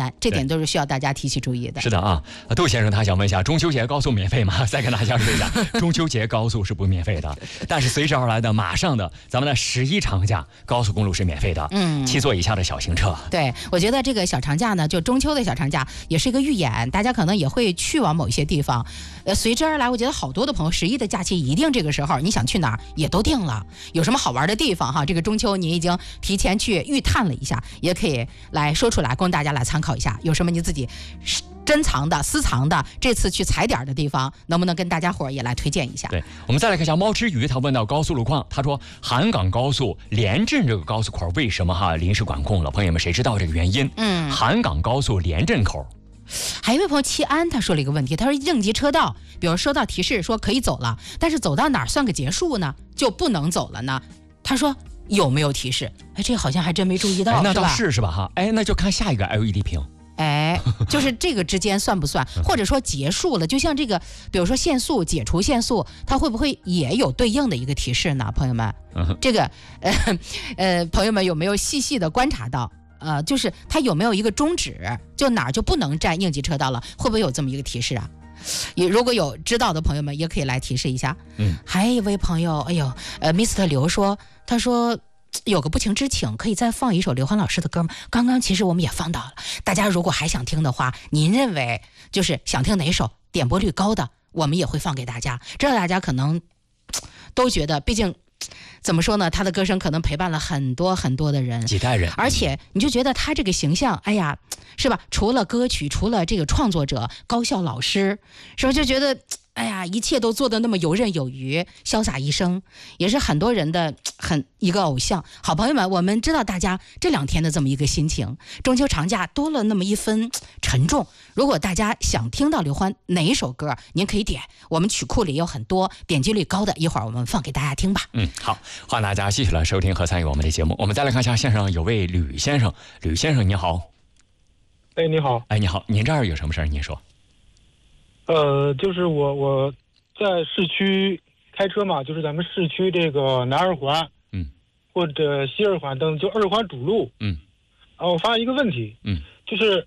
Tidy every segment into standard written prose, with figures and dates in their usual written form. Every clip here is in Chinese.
单，这点都是需要大家提起注意的。 是的啊，杜先生他想问一下，中秋节高速免费吗？再跟大家说一下，中秋节高速是不免费的，但是随之而来的马上的咱们的11长假高速公路是免费的，7座以下的小型车。 对，我觉得这个小长假呢，就中秋的小长假也是一个预演，大家可能也会去往某一些地方。随之而来，我觉得好多的朋友11的假期一定这个时候你想去哪儿也都定了，有什么好玩的地方哈？这个中秋你已经提前去预探了一下，也可以来说出来供大家来参考一下。有什么你自己珍藏的、私藏的，这次去踩点的地方，能不能跟大家伙也来推荐一下？ 对，我们再来看一下猫之鱼，他问到高速路况，他说韩港高速连镇这个高速口为什么临时管控了？朋友们谁知道这个原因？韩港高速连镇口。 还有一位朋友齐安，他说了一个问题，他说应急车道，比如收到提示说可以走了，但是走到哪儿算个结束呢？就不能走了呢？他说有没有提示？这好像还真没注意到， 那倒是吧？那就看下一个 LED 屏。 就是这个之间算不算，或者说结束了？就像这个，比如说限速、解除限速，它会不会也有对应的一个提示呢？朋友们，这个朋友们有没有细细的观察到？就是它有没有一个终止，就哪儿就不能占应急车道了？会不会有这么一个提示啊？如果有知道的朋友们，也可以来提示一下。还有一位朋友，Mr. 刘说，他说有个不情之请，可以再放一首刘欢老师的歌吗？刚刚其实我们也放到了，大家如果还想听的话，您认为就是想听哪首点播率高的，我们也会放给大家。这大家可能都觉得，毕竟怎么说呢，他的歌声可能陪伴了很多很多的人， 几代人， 而且你就觉得他这个形象，是吧？除了歌曲，除了这个创作者、高校老师，是不是就觉得一切都做得那么游刃有余、潇洒一生，也是很多人的一个偶像。好朋友们，我们知道大家这2天的这么一个心情，中秋长假多了那么一分沉重。如果大家想听到刘欢哪一首歌，您可以点，我们曲库里有很多点击率高的，一会儿我们放给大家听吧。 好，欢迎大家继续来收听和参与我们的节目。我们再来看一下线上有位吕先生，吕先生你好。 你好。 你好，您这儿有什么事儿？您说。 就是我在市区开车嘛，就是咱们市区这个南二环，或者西二环等，就2环主路，我发现一个问题，就是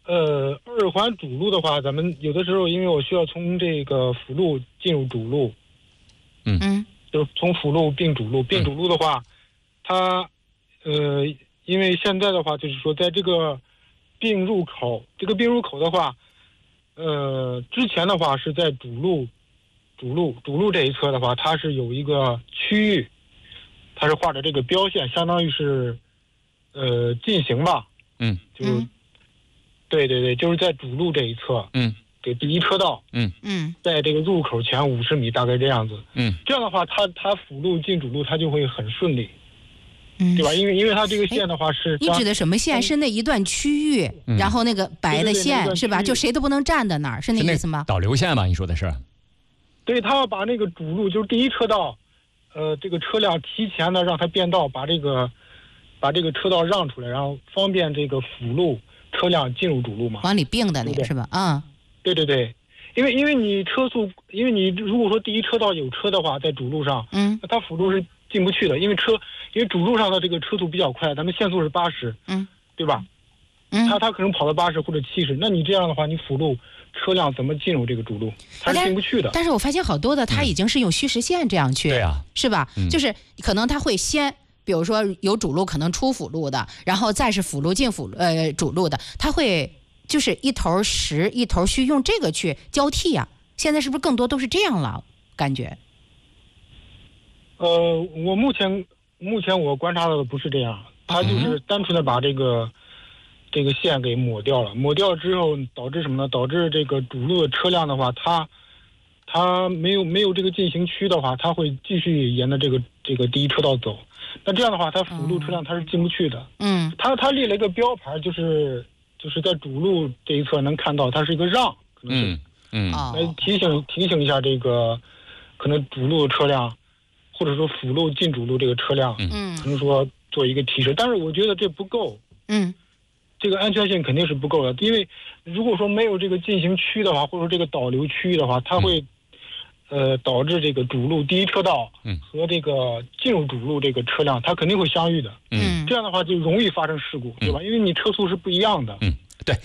2环主路的话，咱们有的时候因为我需要从这个辅路进入主路，就是从辅路并主路，并主路的话，它因为现在的话就是说在这个并入口的话。之前的话是在主路这一侧的话，它是有一个区域，它是画着这个标线，相当于是禁行吧，就是对，就是在主路这一侧，给第一车道，在这个入口前50米，大概这样子，这样的话，它辅路进主路，它就会很顺利。对吧？因为它这个线的话是你指的什么线？是那一段区域，然后那个白的线是吧？就谁都不能站在那儿，是那意思吗？ 导流线吧？你说的是？ 对，他要把那个主路，就是第一车道，这个车辆提前的让它变道，把这个车道让出来，然后方便这个辅路车辆进入主路嘛。 往里并的那个是吧？ 对，因为你车速，因为你如果说第一车道有车的话，在主路上，那它辅路是进不去的，因为主路上的这个车速比较快，咱们限速是80，对吧？它可能跑到80或者70，那你这样的话，你辅路车辆怎么进入这个主路？它是进不去的。 但是我发现好多的，它已经是用虚实线这样去， 对啊， 是吧？就是可能它会先，比如说有主路可能出辅路的，然后再是辅路进主路的，它会就是一头实一头虚，用这个去交替啊。现在是不是更多都是这样了？感觉？ 我目前我观察到的不是这样，他就是单纯的把这个线给抹掉了，抹掉之后导致什么呢？导致这个主路的车辆的话，它没有这个进行区的话，它会继续沿着这个第一车道走。那这样的话，它辅路车辆它是进不去的。它立了一个标牌，就是在主路这一侧能看到，它是一个让，可能是来提醒一下这个可能主路的车辆。或者说辅路进主路这个车辆，可能说做一个提示，但是我觉得这不够，这个安全性肯定是不够的，因为如果说没有这个进行区的话，或者说这个导流区域的话，它会导致这个主路第一车道和这个进入主路这个车辆，它肯定会相遇的，这样的话就容易发生事故，对吧？因为你车速是不一样的，